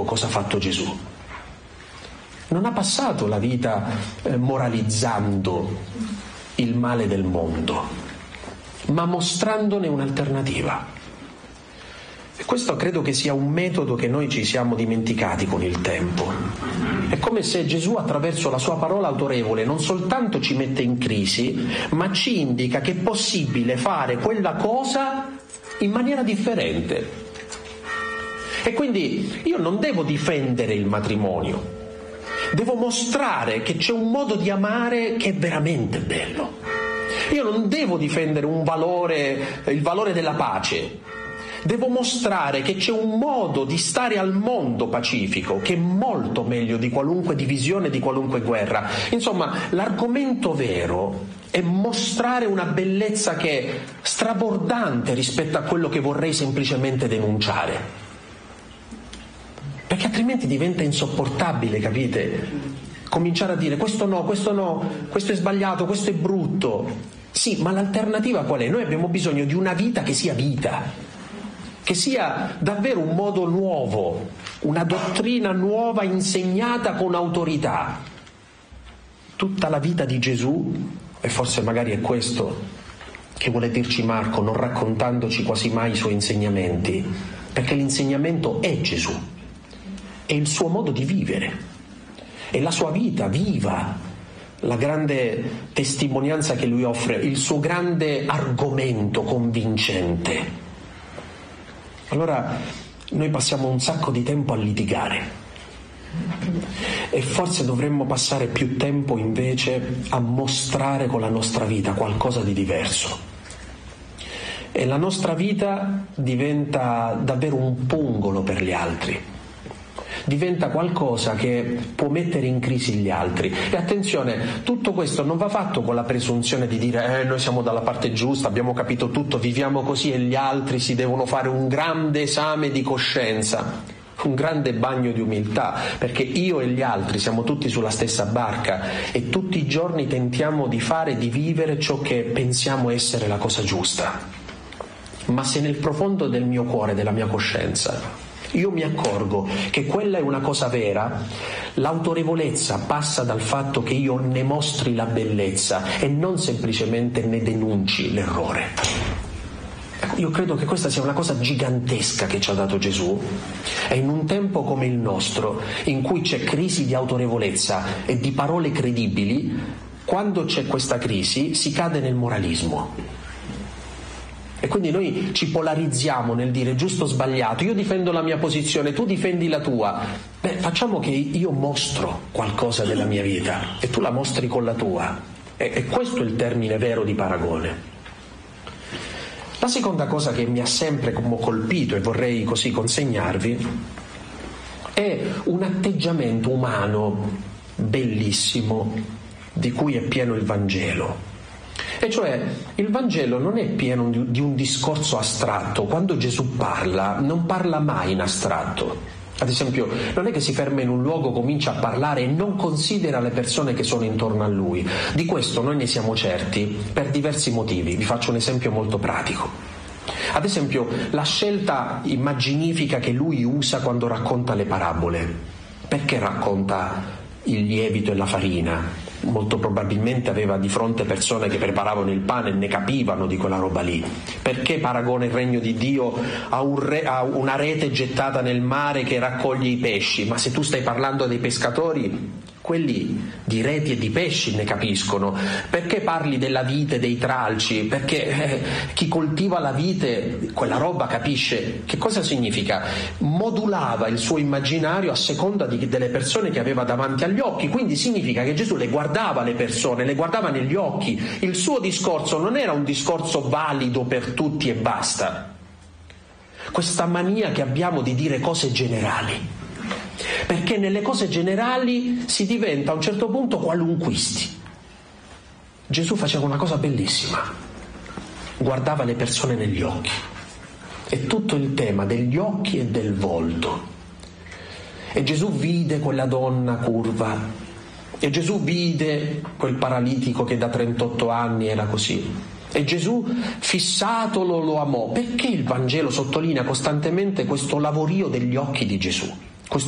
ecco cosa ha fatto Gesù. Non ha passato la vita moralizzando il male del mondo, ma mostrandone un'alternativa. E questo credo che sia un metodo che noi ci siamo dimenticati con il tempo. È come se Gesù, attraverso la sua parola autorevole, non soltanto ci mette in crisi, ma ci indica che è possibile fare quella cosa in maniera differente. E quindi io non devo difendere il matrimonio, devo mostrare che c'è un modo di amare che è veramente bello. Io non devo difendere un valore, il valore della pace. Devo mostrare che c'è un modo di stare al mondo pacifico che è molto meglio di qualunque divisione, di qualunque guerra. Insomma, l'argomento vero è mostrare una bellezza che è strabordante rispetto a quello che vorrei semplicemente denunciare. Perché altrimenti diventa insopportabile, capite? Cominciare a dire questo no, questo è sbagliato, questo è brutto. Sì, ma l'alternativa qual è? Noi abbiamo bisogno di una vita che sia vita, che sia davvero un modo nuovo, una dottrina nuova insegnata con autorità. Tutta la vita di Gesù, e forse magari è questo che vuole dirci Marco, non raccontandoci quasi mai i suoi insegnamenti, perché l'insegnamento è Gesù, è il suo modo di vivere, è la sua vita viva, la grande testimonianza che lui offre, il suo grande argomento convincente. Allora noi passiamo un sacco di tempo a litigare e forse dovremmo passare più tempo invece a mostrare con la nostra vita qualcosa di diverso. E la nostra vita diventa davvero un pungolo per gli altri, diventa qualcosa che può mettere in crisi gli altri. E attenzione, tutto questo non va fatto con la presunzione di dire noi siamo dalla parte giusta, abbiamo capito tutto, viviamo così e gli altri si devono fare un grande esame di coscienza, un grande bagno di umiltà, perché io e gli altri siamo tutti sulla stessa barca e tutti i giorni tentiamo di fare, di vivere ciò che pensiamo essere la cosa giusta. Ma se nel profondo del mio cuore, della mia coscienza, io mi accorgo che quella è una cosa vera, l'autorevolezza passa dal fatto che io ne mostri la bellezza e non semplicemente ne denunci l'errore. Io credo che questa sia una cosa gigantesca che ci ha dato Gesù, e in un tempo come il nostro, in cui c'è crisi di autorevolezza e di parole credibili, quando c'è questa crisi si cade nel moralismo. E quindi noi ci polarizziamo nel dire giusto o sbagliato, io difendo la mia posizione, tu difendi la tua. Facciamo che io mostro qualcosa della mia vita e tu la mostri con la tua. E questo è il termine vero di paragone. La seconda cosa che mi ha sempre colpito e vorrei così consegnarvi è un atteggiamento umano bellissimo di cui è pieno il Vangelo. E cioè il Vangelo non è pieno di un discorso astratto. Quando Gesù parla, non parla mai in astratto. Ad esempio, non è che si ferma in un luogo, comincia a parlare e non considera le persone che sono intorno a lui. Di questo noi ne siamo certi per diversi motivi. Vi faccio un esempio molto pratico. Ad esempio, la scelta immaginifica che lui usa quando racconta le parabole. Perché racconta il lievito e la farina? Molto probabilmente aveva di fronte persone che preparavano il pane e ne capivano di quella roba lì. Perché paragona il regno di Dio a una rete gettata nel mare che raccoglie i pesci? Ma se tu stai parlando dei pescatori, quelli di reti e di pesci ne capiscono. Perché parli della vite, dei tralci? Perché chi coltiva la vite quella roba capisce. Che cosa significa? Modulava il suo immaginario a seconda delle persone che aveva davanti agli occhi. Quindi significa che Gesù le guardava le persone, le guardava negli occhi. Il suo discorso non era un discorso valido per tutti e basta. Questa mania che abbiamo di dire cose generali, perché nelle cose generali si diventa a un certo punto qualunquisti. Gesù faceva una cosa bellissima, guardava le persone negli occhi. È tutto il tema degli occhi e del volto. E Gesù vide quella donna curva, e Gesù vide quel paralitico che da 38 anni era così. E Gesù, fissatolo, lo amò. Perché il Vangelo sottolinea costantemente questo lavorio degli occhi di Gesù?